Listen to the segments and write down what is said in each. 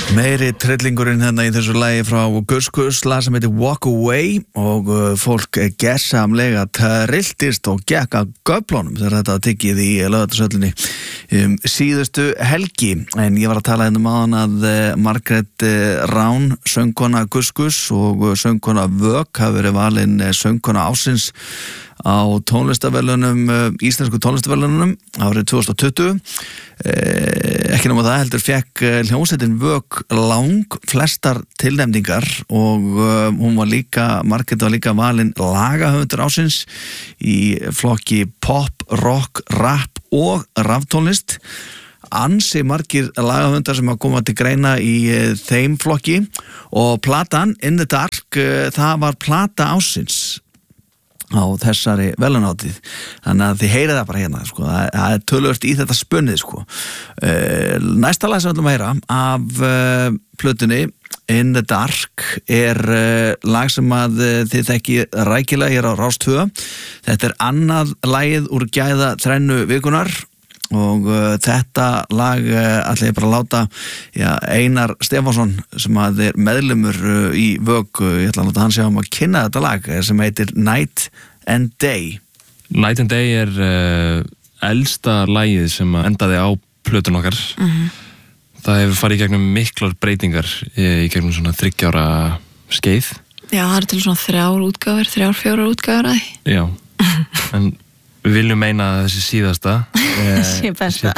Meiri trillingurinn hérna í þessu lagi frá Gus lag sem heitir Walk Away og fólk gersamlega trilltist og gekk að göflunum þegar þetta tiggið í Laugardalshöllinni síðustu helgi. En ég var að tala hérna áðan að Margrét Rán, söngkona Gus og söngkona Vök hafa verið valin söngkona ársins á íslensku tónlistarverðlaunum árið 2020. Ekki nema það heldur fekk hljómsveitin Vök lang flestar tilnefningar og Margrét var líka valin lagahöfundur ársins í flokki pop, rock, rap og raftónlist. Ansi margir lagahöfundar sem að koma til greina í þeim flokki og platan In the Dark, það var plata ársins á þessari verðlaunahátíð. Þannig að þið heyrið það bara hérna, sko. Það er töluvert í þetta spunnið, sko. Næsta lag sem við ætlum að heyra af plötunni In the Dark er lag sem að þið þekki rækilega hér á Rás 2. Þetta er annað lagið úr gæða þrennu vikunar og þetta lag ætla ég bara að láta Einar Stefánsson sem að er meðlimur í Vök, ég ætla að láta hann sjá að kynna þetta lag sem heitir Night and Day. Night and Day er elsta lagið sem endaði á plötun okkar. Það hefur farið í gegnum miklar breytingar í gegnum svona 3 ára skeið. Já, það er til svona 3-4 útgáfur að því. Já, en við viljum meina að þessi síðasta sé besta.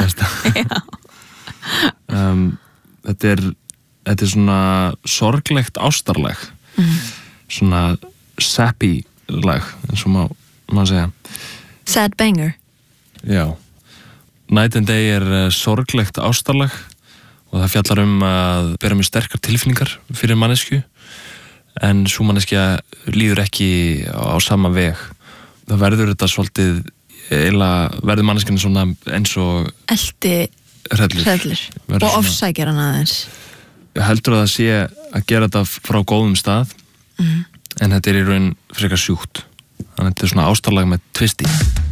Þetta er svona sorglegt ástarlag, svona sappy lag, eins og má segja. Sad banger. Já. Night and Day er sorglegt ástarlag og það fjallar að bera með sterkar tilfinningar fyrir manneskju en sú manneskja líður ekki á sama veg. Það verður þetta svolítið verður manneskjana svona eins og hrellur og ofsækjar hann aðeins. Ég heldur að það sé að gera þetta frá góðum stað en þetta er í raun frekar sjúkt. Þannig að þetta er svona ástarlag með twisti.